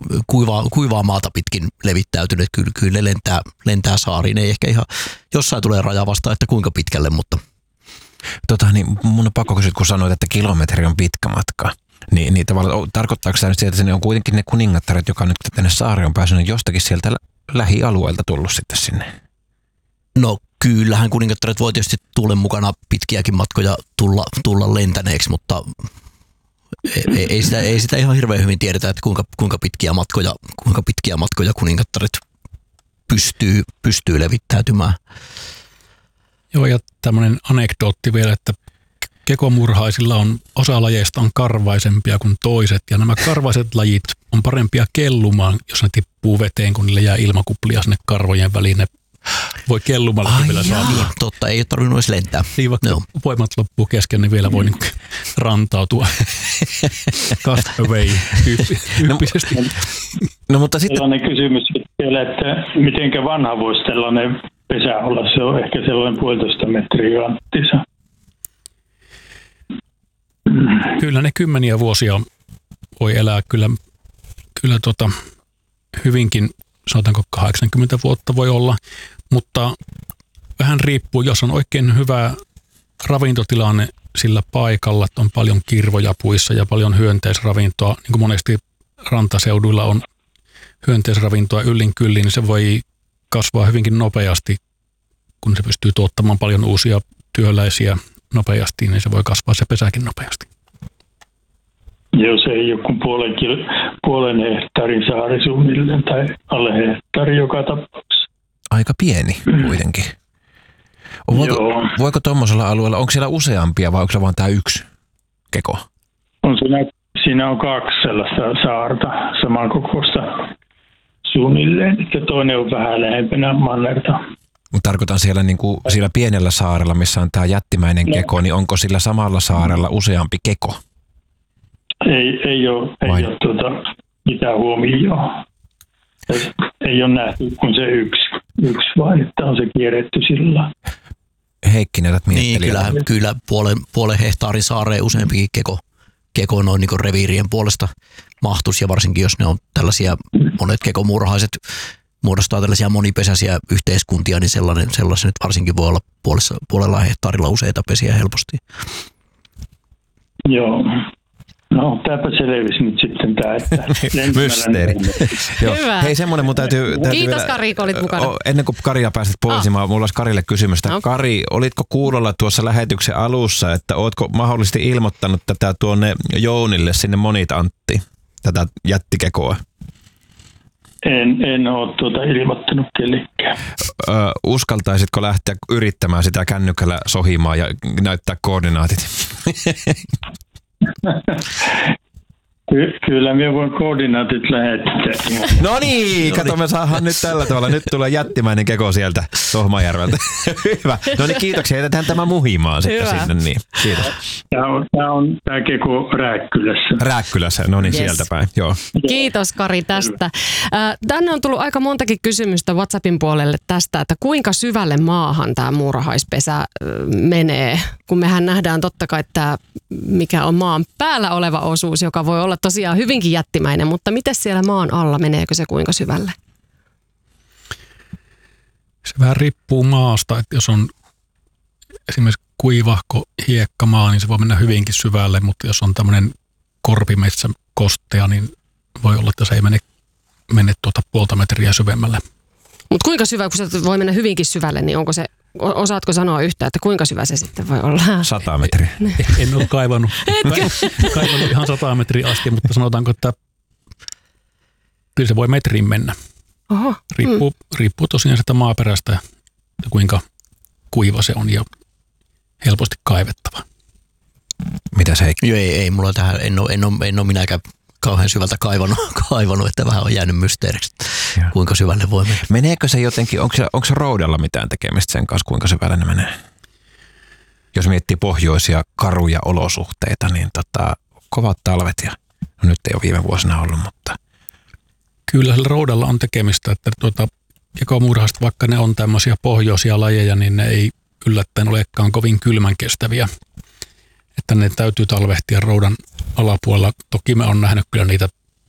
kuivaa maata pitkin levittäytyneet. Kyllä ne lentää saariin. Ei ehkä ihan jossain tulee raja vastaan, että kuinka pitkälle, mutta... Niin mun on pakko kysyä, kun sanoit, että kilometri on pitkä matka. Niin tavallaan tarkoittaako tämä nyt sieltä, että ne on kuitenkin ne kuningattaret, joka nyt tänne saareen on päässyt jostakin sieltä lähialueelta tullut sitten sinne? No kyllähän kuningattaret voi tietysti tuulen mukana pitkiäkin matkoja tulla lentäneeksi, mutta ei sitä ihan hirveän hyvin tiedetä, että kuinka pitkiä matkoja kuningattaret pystyy levittäytymään. Joo, ja tämmöinen anekdootti vielä, että kekomurhaisilla osa lajeista on karvaisempia kuin toiset, ja nämä karvaiset lajit on parempia kellumaan, jos ne tippuu veteen, kun niille jää ilmakuplia sinne karvojen väliin. Ne voi kellumalla vielä saada. Totta, ei ole tarvinnut edes lentää. Niin, vaikka voimat loppuu kesken, niin vielä voi rantautua. Cast away tyyppisesti. No, mutta sitten... Sellainen kysymys vielä, että mitenkä vanha voisi tällainen pesä olla? Se on ehkä sellainen 1,5 metriä anttisa. Kyllä ne kymmeniä vuosia voi elää kyllä hyvinkin, sanotaanko 80 vuotta voi olla, mutta vähän riippuu, jos on oikein hyvä ravintotilanne sillä paikalla, että on paljon kirvoja puissa ja paljon hyönteisravintoa, niin kuin monesti rantaseuduilla on hyönteisravintoa yllin kyllin, niin se voi kasvaa hyvinkin nopeasti, kun se pystyy tuottamaan paljon uusia työläisiä nopeasti, niin se voi kasvaa se pesäkin nopeasti. Joo, se ei ole kuin puolen hehtaarin saari suunnilleen tai alle hehtaari joka tapauksessa. Aika pieni kuitenkin. Voiko tuommoisella alueella, onko siellä useampia vai onko se vaan tämä yksi keko? Siinä on 2 sellaista saarta samankokoista suunnilleen, ja toinen on vähän lähempänä mannerta. Mutta tarkoitan siellä, siellä pienellä saarella, missä on tämä jättimäinen keko, niin onko sillä samalla saarella useampi keko? Ei ole mitään huomioon. Ei ole nähty kuin se yksi vaan, että on se kierretty sillä. Heikki, näytät miettelijä. Niin, kyllä puolen hehtaarin saareen useampikin keko noin niin reviirien puolesta mahtuisi, ja varsinkin jos ne on tällaisia, monet kekomurhaiset muodostaa tällaisia monipesäisiä yhteiskuntia, niin sellainen nyt varsinkin voi olla puolella hehtaarilla useita pesiä helposti. Joo. No, tämäpä selvisi nyt sitten tämä, että mysteeri. Hyvä. Hei, semmoinen mun täytyy Kiitos vielä, Kari, kun olit mukana. Ennen kuin Karia pääsit pois, mulla olisi Karille kysymystä. No. Kari, olitko kuulolla tuossa lähetyksen alussa, että ootko mahdollisesti ilmoittanut tätä tuonne Jounille sinne Monit Antti, tätä jättikekoa? En ole ilmoittanut kellekään. Uskaltaisitko lähteä yrittämään sitä kännykällä sohimaan ja näyttää koordinaatit? Kyllä minä voin koordinaatit lähettää. No niin, kato, me saadaan nyt tällä tavalla. Nyt tulee jättimäinen keko sieltä Tohmajärveltä. Hyvä. No niin, kiitoksia. Jätetään tämä muhimaan sitten sinne. Niin. Kiitos. Tämä keko Rääkkylässä. Rääkkylässä, no niin, sieltä päin. Joo. Kiitos Kari tästä. Tänne on tullut aika montakin kysymystä WhatsAppin puolelle tästä, että kuinka syvälle maahan tämä muurahaispesä menee, kun mehän nähdään totta kai tämä, mikä on maan päällä oleva osuus, joka voi olla tosiaan hyvinkin jättimäinen, mutta miten siellä maan alla, meneekö se kuinka syvälle? Se vähän riippuu maasta, että jos on esimerkiksi kuivahko hiekkamaa, niin se voi mennä hyvinkin syvälle, mutta jos on tämmöinen korpimetsä kostea, niin voi olla, että se ei mene 0,5 metriä syvemmälle. Mutta kuinka syvä, kun se voi mennä hyvinkin syvälle, niin onko se, osaatko sanoa yhtään, että kuinka syvä se sitten voi olla? 100 metriä. En ole kaivannut ihan 100 metriä asti, mutta sanotaanko, että kyllä se voi metriin mennä. Oho. Riippuu tosiaan sitä maaperästä, ja kuinka kuiva se on ja helposti kaivettava. Mitä se Ei mulla tähän, en ole minäkään kauhean syvältä kaivannut, että vähän on jäänyt mysteeriksi, kuinka syvälle voi mennä. Meneekö se jotenkin, onko se roudalla mitään tekemistä sen kanssa, kuinka syvälle ne menee? Jos miettii pohjoisia karuja olosuhteita, niin kovat talvet ja no nyt ei ole viime vuosina ollut, mutta... Kyllä sillä roudalla on tekemistä, että kekomurhaiset, vaikka ne on tämmöisiä pohjoisia lajeja, niin ne ei yllättäen olekaan kovin kylmän kestäviä. Että ne täytyy talvehtia roudan alapuolella. Toki mä oon nähnyt kyllä niitä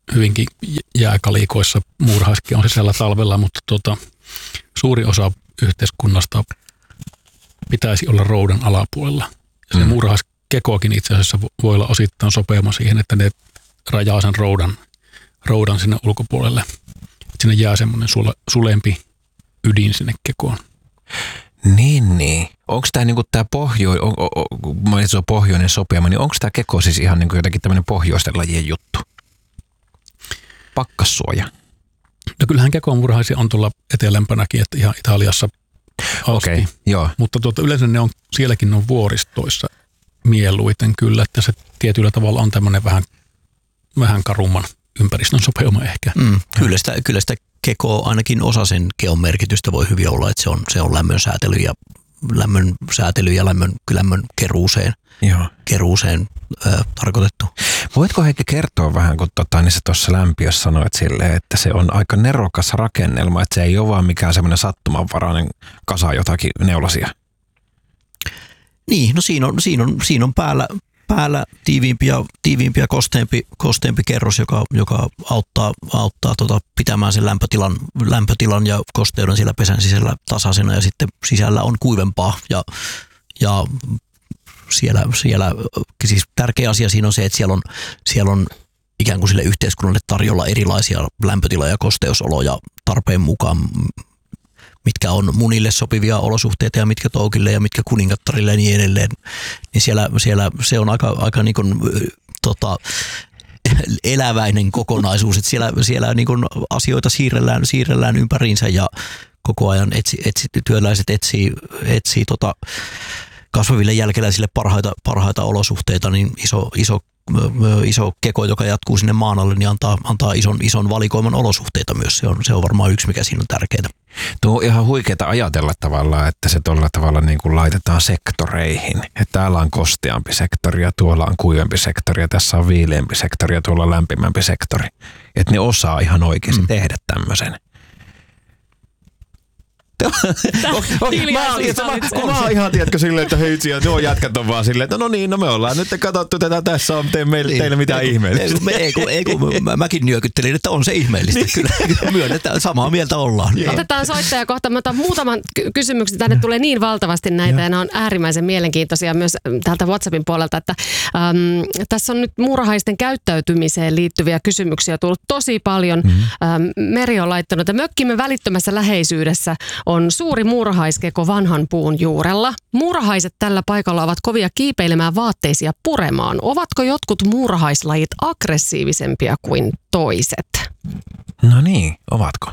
hyvinkin jääkalikoissa muurahaiskin on sisällä talvella, mutta suuri osa yhteiskunnasta pitäisi olla roudan alapuolella. Ja se muurahaiskekoakin itse asiassa voi olla osittain sopeama siihen, että ne rajaa sen roudan sinne ulkopuolelle. Että sinne jää semmoinen sulempi ydin sinne kekoon. Niin. Onko tämä niinku tämä pohjoinen sopeama, niin onko tämä keko siis ihan niinku jotenkin tämmöinen pohjoisten lajien juttu? Pakkassuoja. No kyllähän kekomuurahaisia on tuolla etelämpänäkin, että ihan Italiassa asti. Okei, joo. Mutta yleensä ne on, sielläkin on vuoristoissa mieluiten kyllä, että se tietyllä tavalla on tämmöinen vähän karumman ympäristön sopeuma ehkä. Kyllä sitä kekoa, ainakin osa sen keon merkitystä voi hyvin olla, että se on lämmön säätely ja lämmön keruuseen tarkoitettu. Voitko Heikki kertoa vähän, kun niin sä tuossa lämpiössä sanoit silleen, että se on aika nerokas rakennelma, että se ei ole vaan mikään semmoinen sattumanvarainen kasa jotakin neulasia? Niin, no siinä on päällä tiiviimpi ja kosteempi kerros, joka auttaa pitämään sen lämpötilan ja kosteuden siellä pesän sisällä tasaisena, ja sitten sisällä on kuivempaa ja siellä siis tärkeä asia siinä on se, että siellä on ikään kuin sille yhteiskunnalle tarjolla erilaisia lämpötila- ja kosteusoloja tarpeen mukaan, mitkä on munille sopivia olosuhteita ja mitkä toukille ja mitkä kuningattarille ja niin edelleen. Niin siellä se on aika niin kuin, eläväinen kokonaisuus, että siellä niin kuin asioita siirrellään ympäriinsä ja koko ajan työläiset etsii kasvaville jälkeläisille parhaita olosuhteita, niin iso keko, joka jatkuu sinne maan alle, niin antaa ison valikoiman olosuhteita myös. Se on varmaan yksi, mikä siinä on tärkeää. Tuo on ihan huikeaa ajatella tavallaan, että se tuolla tavalla niin kuin laitetaan sektoreihin. Että täällä on kosteampi sektori ja tuolla on kuivempi sektori ja tässä on viileämpi sektori ja tuolla on lämpimämpi sektori. Että ne osaa ihan oikeasti tehdä tämmöisen. Mä oon ihan, tiedätkö, silleen, että hei, nuo jätkät on vaan silleen, että no niin, me ollaan nyt katsottu tätä, tässä on teille mitään ihmeellistä. Mäkin nyökyttelin, että on se ihmeellistä, kyllä myönnetään, samaa mieltä ollaan. Otetaan soittaja kohta, mä otan muutaman kysymyksen, tänne tulee niin valtavasti näitä ja ne on äärimmäisen mielenkiintoisia myös täältä WhatsAppin puolelta, että tässä on nyt muurahaisten käyttäytymiseen liittyviä kysymyksiä tullut tosi paljon. Meri on laittanut, että mökkimme välittömässä läheisyydessä on suuri muurahaiskeko vanhan puun juurella. Muurahaiset tällä paikalla ovat kovia kiipeilemään vaatteisia puremaan. Ovatko jotkut muurahaislajit aggressiivisempia kuin toiset? No niin, ovatko?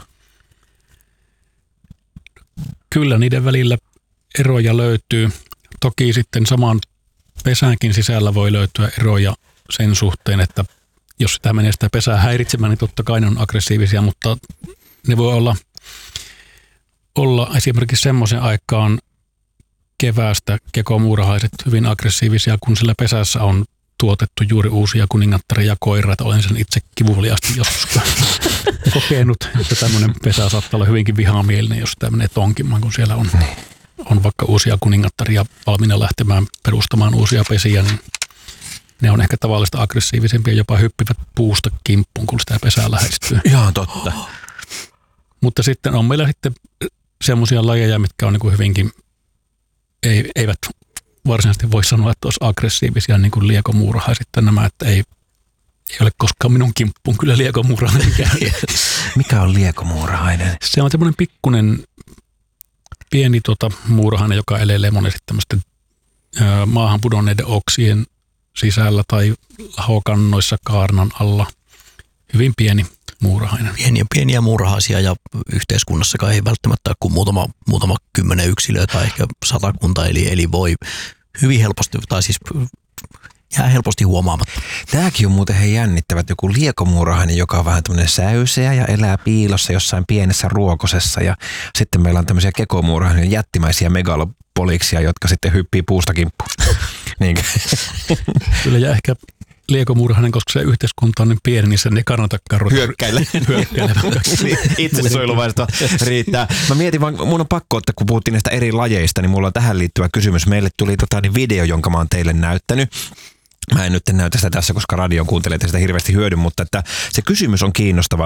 Kyllä niiden välillä eroja löytyy. Toki sitten saman pesänkin sisällä voi löytyä eroja sen suhteen, että jos sitä menee sitä pesää häiritsemään, niin totta kai ne on aggressiivisia, mutta ne voi olla esimerkiksi semmoisen aikaan keväästä kekomuurahaiset hyvin aggressiivisia, kun sillä pesässä on tuotettu juuri uusia kuningattaria ja koiraita. Olen sen itse kivuliasti joskus kokenut, että tämmöinen pesä saattaa olla hyvinkin vihamielinen, jos sitä menee tonkimaan, kun siellä on vaikka uusia kuningattaria valmiina lähtemään perustamaan uusia pesiä, niin ne on ehkä tavallista aggressiivisempia, jopa hyppivät puusta kimppuun, kun sitä pesää lähestyy. Ihan totta. Mutta sitten on meillä sitten semmoisia lajeja, mitkä on niin kuin hyvinkin, eivät varsinaisesti voi sanoa, että olisi aggressiivisia, niin kuin liekomuurahaiset nämä, että ei ole koskaan minun kimppuun kyllä liekomuurahainen käynyt. Mikä on liekomuurahainen? Se on semmoinen pikkunen pieni muurahainen, joka elelee monesti tämmöisten maahan pudonneiden oksien sisällä tai lahokannoissa kaarnan alla. Hyvin pieni muurahainen. Pieniä muurahaisia ja yhteiskunnassakaan ei välttämättä kuin muutama 10 yksilöä tai ehkä 100, eli voi hyvin helposti, tai siis jää helposti huomaamatta. Tämäkin on muuten jännittävä, että joku liekomuurahainen, joka on vähän tämmöinen säyseä ja elää piilossa jossain pienessä ruokosessa, ja sitten meillä on tämmöisiä kekomuurahainen jättimäisiä megalopoliksia, jotka sitten hyppii puusta kimppuun. Niin. Kyllä, ja ehkä liekomuurahainen, koska se yhteiskunta on niin pieni, niin sen ei kannata hyökkäillä. Itsesuojeluvaista riittää. Mä mietin vaan, mun on pakko, että kun puhuttiin näistä eri lajeista, niin mulla on tähän liittyvä kysymys. Meille tuli video, jonka mä oon teille näyttänyt. Mä en nyt näytä sitä tässä, koska radion kuuntelijat sitä hirveästi hyödy, mutta että se kysymys on kiinnostava.